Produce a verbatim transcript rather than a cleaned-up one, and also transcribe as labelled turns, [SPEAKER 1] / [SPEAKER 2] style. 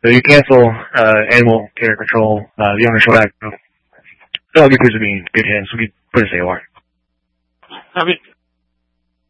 [SPEAKER 1] So you cancel uh, Animal Care Control, uh, the owner shall back. They'll get proves to be in good hands. We can put a say a lot.
[SPEAKER 2] I mean,